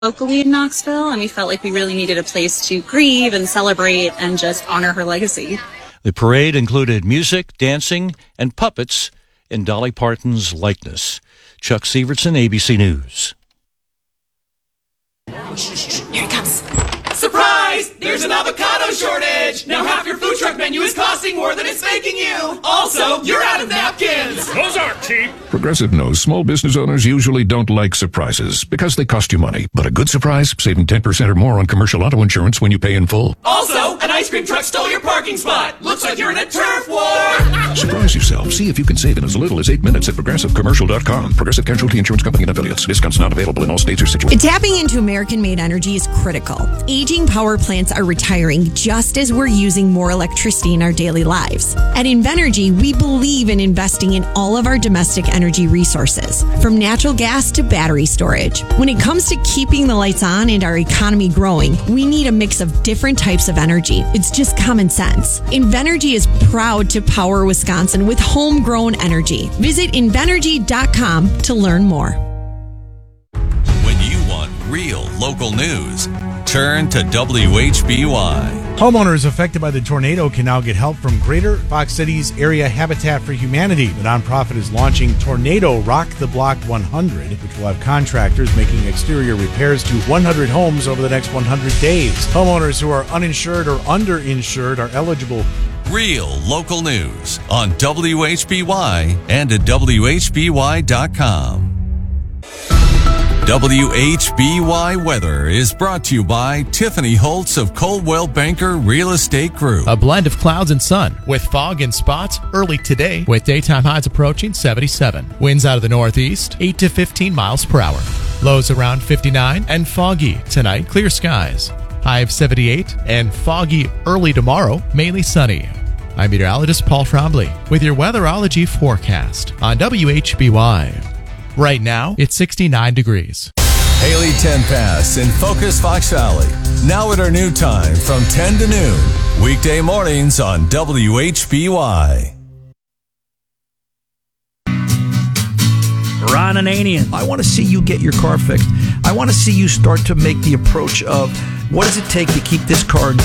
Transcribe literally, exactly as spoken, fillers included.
locally in Knoxville, and we felt like we really needed a place to grieve and celebrate and just honor her legacy. The parade included music, dancing, and puppets in Dolly Parton's likeness. Chuck Severson, A B C News. Here it comes. Surprise! There's an avocado shortage! Now half your food truck menu is costing more than it's making you! Also, you're out of napkins! Those aren't cheap! Progressive knows small business owners usually don't like surprises because they cost you money. But a good surprise, saving ten percent or more on commercial auto insurance when you pay in full. Also, an ice cream truck stole your parking spot! Looks like you're in a turf war! Surprise yourself. See if you can save in as little as eight minutes at progressive commercial dot com. Progressive Casualty Insurance Company and affiliates. Discounts not available in all states or situations. Tapping into American-made energy is critical. Aging power plants are retiring just as we're using more electricity in our daily lives. At Invenergy, we believe in investing in all of our domestic energy resources, from natural gas to battery storage. When it comes to keeping the lights on and our economy growing, we need a mix of different types of energy. It's just common sense. Invenergy is proud to power Wisconsin with homegrown energy. Visit Invenergy dot com to learn more. When you want real local news, turn to W H B Y. Homeowners affected by the tornado can now get help from Greater Fox City's Area Habitat for Humanity. The nonprofit is launching Tornado Rock the Block one hundred, which will have contractors making exterior repairs to one hundred homes over the next one hundred days. Homeowners who are uninsured or underinsured are eligible. Real local news on W H B Y and at W H B Y dot com. W H B Y Weather is brought to you by Tiffany Holtz of Coldwell Banker Real Estate Group. A blend of clouds and sun with fog in spots early today with daytime highs approaching seventy-seven. Winds out of the northeast, eight to fifteen miles per hour. Lows around fifty-nine and foggy tonight, clear skies. High of seventy-eight and foggy early tomorrow, mainly sunny. I'm meteorologist Paul Trombley with your weatherology forecast on W H B Y. Right now, it's sixty-nine degrees. Haley Tenpass in Focus Fox Valley. Now at our new time from ten to noon. Weekday mornings on W H B Y. Ron Ananian. I want to see you get your car fixed. I want to see you start to make the approach of what does it take to keep this car